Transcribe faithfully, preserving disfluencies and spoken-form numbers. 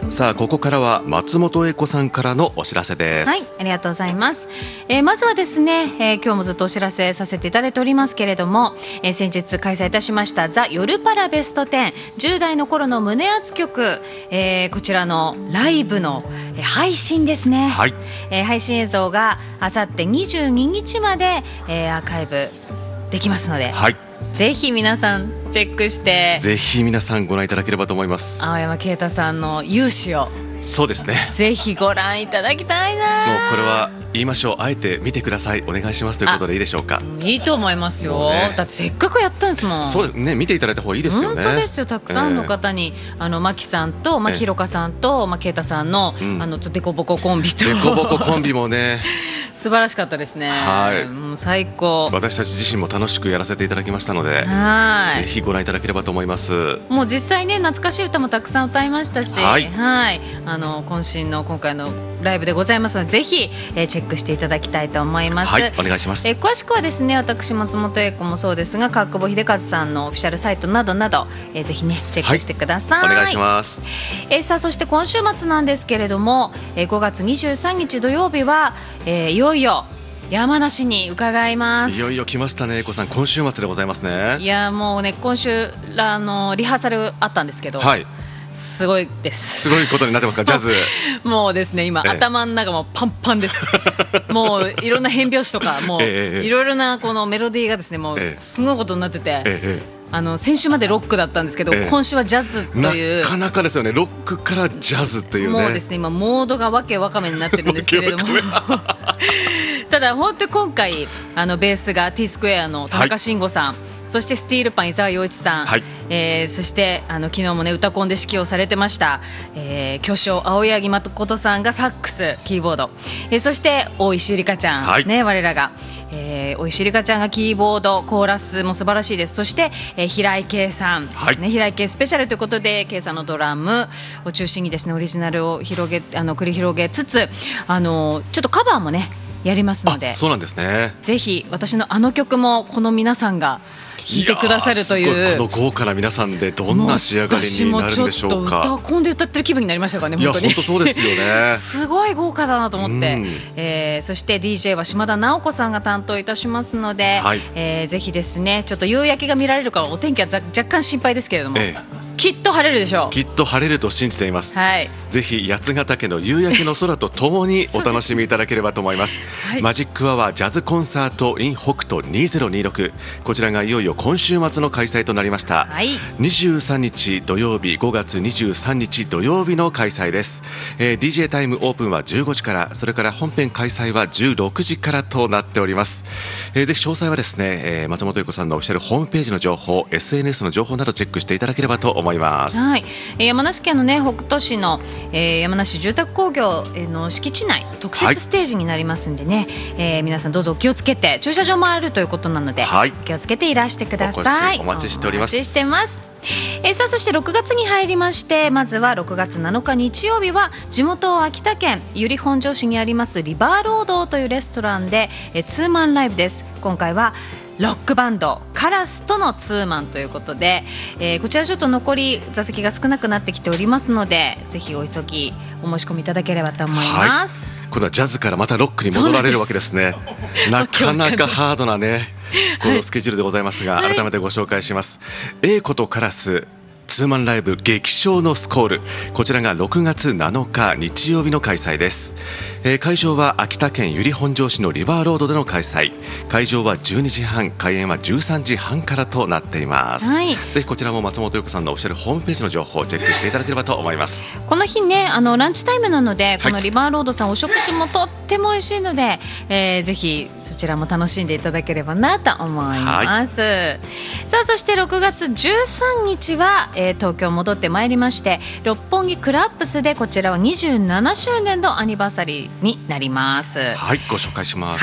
さあここからは松本英子さんからのお知らせです。 はい、ありがとうございます。えー、まずはですね、えー、今日もずっとお知らせさせていただいておりますけれども、えー、先日開催いたしましたザ・夜パラベストテンじゅう代の頃の胸熱曲、えー、こちらのライブの、えー、配信ですね、 はい、 えー、配信映像があさってにじゅうににちまで、えー、アーカイブできますので、 はい、 ぜひ皆さんチェックしてぜひ皆さんご覧いただければと思います。 青山啓太さんの勇姿をそうですね、 ぜひご覧いただきたいな。 もうこれは言いましょう、あえて見てください、お願いしますということでいいでしょうか。 いいと思いますよ、ね、だってせっかくやったんですもん。 そうですね、見ていただいた方がいいですよね。 本当ですよ、たくさんの方に、えー、あのマキさんと、まあ、ひろかさんと、まあ、啓太さんの、うん、あのデコボココンビとデコボココンビもね素晴らしかったですね。 はい、 もう最高。 私たち自身も楽しくやらせていただきましたので、 はい、 ぜひご覧いただければと思います。 もう実際ね、懐かしい歌もたくさん歌いましたし、 はい、 はい、あの渾身の今回のライブでございますので、ぜひ、えー、チェックしていただきたいと思います。 はい、お願いします。 えー、詳しくはですね、私松本英子もそうですが、川久保秀和さんのオフィシャルサイトなどなど、えー、ぜひねチェックしてください。 はい、お願いします。 えー、さあそして今週末なんですけれども、えー、ごがつにじゅうさんにち土曜日は、えー、いよいよ山梨に伺います。 いよいよ来ましたね、英子さん、今週末でございますね。 いやもうね、今週あのリハーサルあったんですけど、 はい、 すごいです。 すごいことになってますか、ジャズもうですね、今、ええ、頭の中もパンパンですもういろんな変拍子とか、もう、ええ、いろいろなこのメロディーがですね、もうすごいことになってて、ええ、あの先週までロックだったんですけど、ええ、今週はジャズという、 なかなかですよね、ロックからジャズというね、 もうですね、今モードがわけわかめになってるんですけれどもただ本当に今回あのベースが T スクエアの田中慎吾さん、はい、そしてスティールパン伊沢洋一さん、はい、えー、そしてあの昨日もね歌コンで指揮をされてました、えー、巨匠青柳誠さんがサックスキーボード、えー、そして大石ゆりかちゃん、はい、ね、我らが、えー、大石ゆりかちゃんがキーボードコーラスも素晴らしいです。そして、えー、平井圭さん、はい、ね、平井圭スペシャルということで圭さんのドラムを中心にですねオリジナルを広げあの繰り広げつつ、あのちょっとカバーもねやりますので、 そうなんですね、 ぜひ私のあの曲もこの皆さんが弾いてくださるという、 いや、この豪華な皆さんでどんな仕上がりになるんでしょうか。 私もちょっと歌コンで歌ってる気分になりましたからね、本当に。 いや本当そうですよねすごい豪華だなと思って、うん、えー、そして ディージェー は島田直子さんが担当いたしますので、はい、えー、ぜひですね、ちょっと夕焼けが見られるかお天気は若干心配ですけれども、ええ、きっと晴れるでしょう。 きっと晴れると信じています、 はい、 ぜひ八ヶ岳の夕焼けの空とともにお楽しみいただければと思います、はい、マジックアワージャズコンサート in 北斗にせんにじゅうろく、こちらがいよいよ今週末の開催となりました、はい、にじゅうさんにち土曜日、ごがつにじゅうさんにち土曜日の開催です、えー、ディージェー タイムオープンはじゅうごじから、それから本編開催はじゅうろくじからとなっております、えー、ぜひ詳細はですね、えー、松本英子さんのオフィシャルホームページの情報、 エスエヌエス の情報などチェックしていただければと思います。 はい、山梨県の、ね、北杜市の、えー、山梨住宅工業の敷地内特設ステージになりますんでね、はい、えー、皆さんどうぞお気をつけて、駐車場もあるということなので、はい、気をつけていらしてください。 お待ちしております。 お待ちしてます。えー、さあそしてろくがつに入りまして、まずはろくがつなのか日曜日は地元秋田県由利本荘市にありますリバーロードというレストランで、えー、ツーマンライブです。今回はロックバンドカラスとのツーマンということで、えー、こちらちょっと残り座席が少なくなってきておりますので、ぜひお急ぎお申し込みいただければと思います、はい、 今度はジャズからまたロックに戻られるわけですね。なかなかハードなねこのスケジュールでございますが、はい、改めてご紹介します。英子とカラスツーマンライブ激唱のスコール、こちらがろくがつなのか日曜日の開催です、えー、会場は秋田県由利本荘市のリバーロードでの開催。会場はじゅうにじはん、開演はじゅうさんじはんからとなっています、はい、ぜひこちらも松本英子さんのオフィシャルホームページの情報をチェックしていただければと思います。 この日ね、あのランチタイムなので、このリバーロードさんお食事もとっても美味しいので、えー、ぜひそちらも楽しんでいただければなと思います、はい、さあそしてろくがつじゅうさんにちは、えー、東京戻ってまいりまして、六本木クラップスでこちらはにじゅうななしゅうねんのアニバーサリーになります。 はい、ご紹介します。